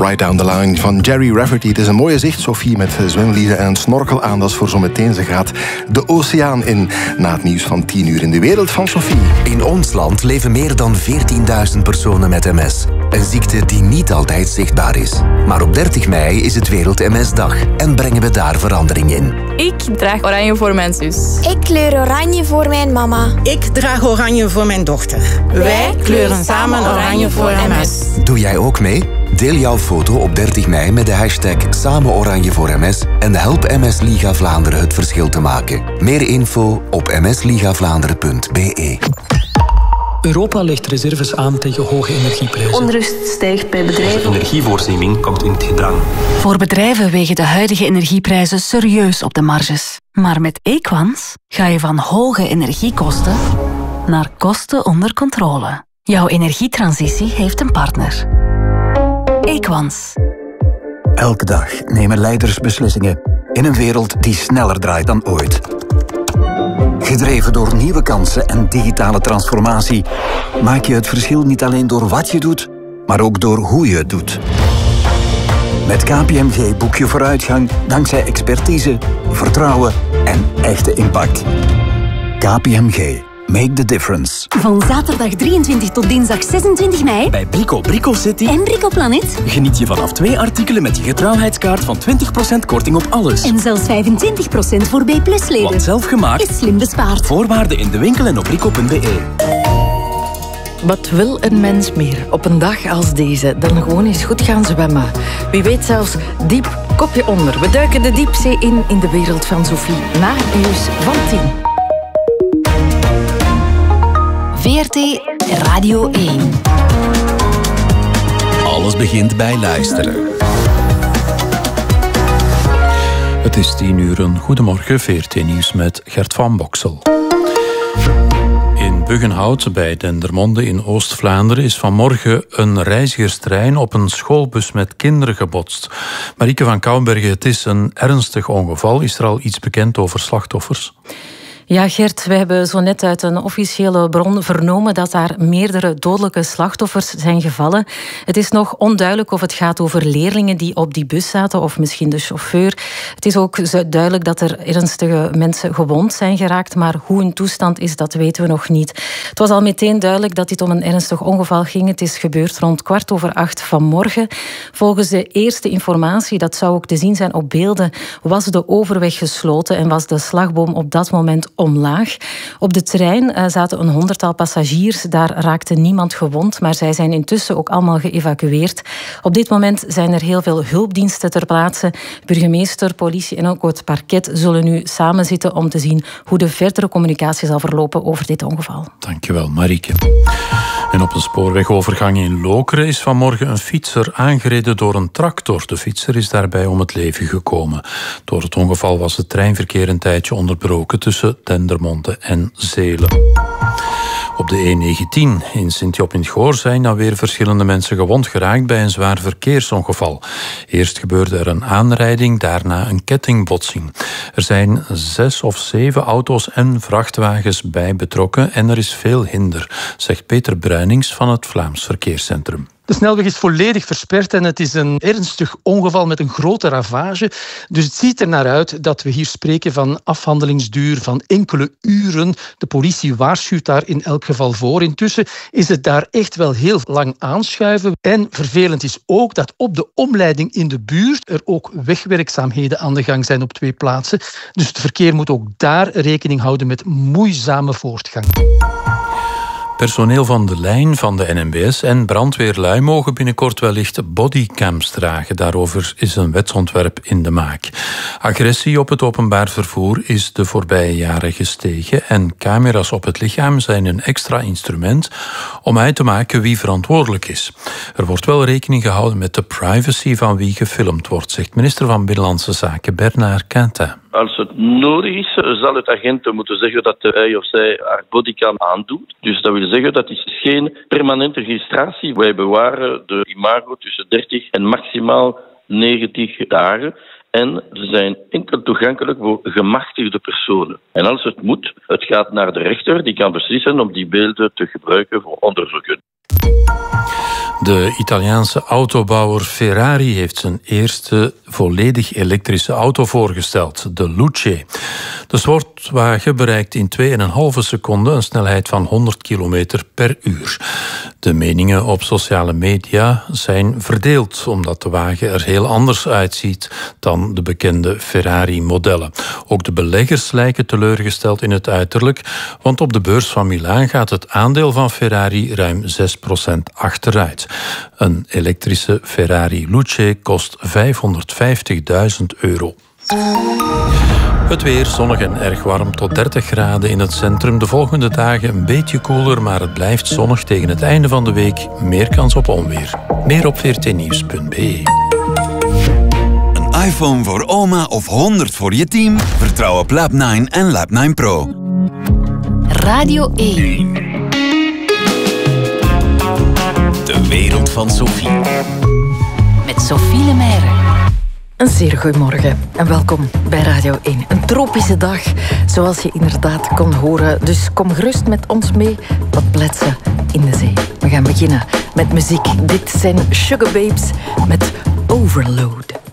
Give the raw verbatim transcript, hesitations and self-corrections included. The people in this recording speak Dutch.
Right Down the Line van Jerry Rafferty. Het is een mooie zicht, Sophie, met zwemliezen en een snorkel aan. Dat is voor zometeen. Ze gaat de oceaan in. Na het nieuws van tien uur in de wereld van Sophie. In ons land leven meer dan veertienduizend personen met M S. Een ziekte die niet altijd zichtbaar is. Maar op dertig mei is het Wereld M S-dag en brengen we daar verandering in. Ik draag oranje voor mijn zus. Ik kleur oranje voor mijn mama. Ik draag oranje voor mijn dochter. Wij kleuren samen oranje voor M S. Doe jij ook mee? Deel jouw foto op dertig mei met de hashtag Samen Oranje voor M S en help M S Liga Vlaanderen het verschil te maken. Meer info op m s liga vlaanderen punt b e. Europa legt reserves aan tegen hoge energieprijzen. Onrust stijgt bij bedrijven. De energievoorziening komt in het gedrang. Voor bedrijven wegen de huidige energieprijzen serieus op de marges. Maar met Equans ga je van hoge energiekosten naar kosten onder controle. Jouw energietransitie heeft een partner. Equans. Elke dag nemen leiders beslissingen in een wereld die sneller draait dan ooit. Gedreven door nieuwe kansen en digitale transformatie maak je het verschil niet alleen door wat je doet, maar ook door hoe je het doet. Met K P M G boek je vooruitgang dankzij expertise, vertrouwen en echte impact. K P M G. Make the difference. Van zaterdag drieëntwintig tot dinsdag zesentwintig mei bij Brico Brico City en Brico Planet geniet je vanaf twee artikelen met je getrouwheidskaart van twintig procent korting op alles. En zelfs vijfentwintig procent voor B plus leden. Want zelf gemaakt is slim bespaard. Voorwaarden in de winkel en op brico punt b e. Wat wil een mens meer op een dag als deze dan gewoon eens goed gaan zwemmen? Wie weet zelfs diep kopje onder. We duiken de diepzee in in de wereld van Sophie na het nieuws van tien. V R T Radio één. Alles begint bij luisteren. Het is tien uur. Een goedemorgen, V R T Nieuws met Gert van Boksel. In Buggenhout bij Dendermonde in Oost-Vlaanderen is vanmorgen een reizigerstrein op een schoolbus met kinderen gebotst. Marieke van Kouwenbergen, het is een ernstig ongeval. Is er al iets bekend over slachtoffers? Ja, Gert, we hebben zo net uit een officiële bron vernomen dat daar meerdere dodelijke slachtoffers zijn gevallen. Het is nog onduidelijk of het gaat over leerlingen die op die bus zaten of misschien de chauffeur. Het is ook duidelijk dat er ernstige mensen gewond zijn geraakt, maar hoe hun toestand is, dat weten we nog niet. Het was al meteen duidelijk dat dit om een ernstig ongeval ging. Het is gebeurd rond kwart over acht vanmorgen. Volgens de eerste informatie, dat zou ook te zien zijn op beelden, was de overweg gesloten en was de slagboom op dat moment omlaag. Op de trein zaten een honderdtal passagiers. Daar raakte niemand gewond, maar zij zijn intussen ook allemaal geëvacueerd. Op dit moment zijn er heel veel hulpdiensten ter plaatse. Burgemeester, politie en ook het parket zullen nu samenzitten om te zien hoe de verdere communicatie zal verlopen over dit ongeval. Dankjewel, Marieke. En op een spoorwegovergang in Lokeren is vanmorgen een fietser aangereden door een tractor. De fietser is daarbij om het leven gekomen. Door het ongeval was het treinverkeer een tijdje onderbroken tussen Dendermonde en Zelen. Op de E negentien in Sint-Job in het Goor zijn dan weer verschillende mensen gewond geraakt bij een zwaar verkeersongeval. Eerst gebeurde er een aanrijding, daarna een kettingbotsing. Er zijn zes of zeven auto's en vrachtwagens bij betrokken en er is veel hinder, zegt Peter Bruinings van het Vlaams Verkeerscentrum. De snelweg is volledig versperd en het is een ernstig ongeval met een grote ravage. Dus het ziet er naar uit dat we hier spreken van afhandelingsduur van enkele uren. De politie waarschuwt daar in elk geval voor. Intussen is het daar echt wel heel lang aanschuiven. En vervelend is ook dat op de omleiding in de buurt er ook wegwerkzaamheden aan de gang zijn op twee plaatsen. Dus het verkeer moet ook daar rekening houden met moeizame voortgang. Personeel van de lijn van de N M B S en brandweerlui mogen binnenkort wellicht bodycams dragen. Daarover is een wetsontwerp in de maak. Agressie op het openbaar vervoer is de voorbije jaren gestegen en camera's op het lichaam zijn een extra instrument om uit te maken wie verantwoordelijk is. Er wordt wel rekening gehouden met de privacy van wie gefilmd wordt, zegt minister van Binnenlandse Zaken Bernard Quintin. Als het nodig is, zal het agent moeten zeggen dat hij of zij haar bodycam aandoet. Dus dat wil zeggen dat is geen permanente registratie. Wij bewaren de imago tussen dertig en maximaal negentig dagen. En ze zijn enkel toegankelijk voor gemachtigde personen. En als het moet, het gaat naar de rechter, die kan beslissen om die beelden te gebruiken voor onderzoeken. De Italiaanse autobouwer Ferrari heeft zijn eerste volledig elektrische auto voorgesteld, de Luce. De sportwagen bereikt in twee komma vijf seconden een snelheid van honderd kilometer per uur. De meningen op sociale media zijn verdeeld, omdat de wagen er heel anders uitziet dan de bekende Ferrari-modellen. Ook de beleggers lijken teleurgesteld in het uiterlijk, want op de beurs van Milaan gaat het aandeel van Ferrari ruim zes procent achteruit. Een elektrische Ferrari Luce kost vijfhonderdvijftigduizend euro. Het weer zonnig en erg warm tot dertig graden in het centrum. De volgende dagen een beetje koeler, maar het blijft zonnig. Tegen het einde van de week meer kans op onweer. Meer op v r t nieuws punt b e. Een iPhone voor oma of honderd voor je team? Vertrouw op Lab nine en Lab nine Pro. Radio één. De wereld van Sophie. Met Sophie Lemaire. Een zeer goeiemorgen en welkom bij Radio één. Een tropische dag, zoals je inderdaad kon horen. Dus kom gerust met ons mee wat pletsen in de zee. We gaan beginnen met muziek. Dit zijn Sugar Babes met Overload.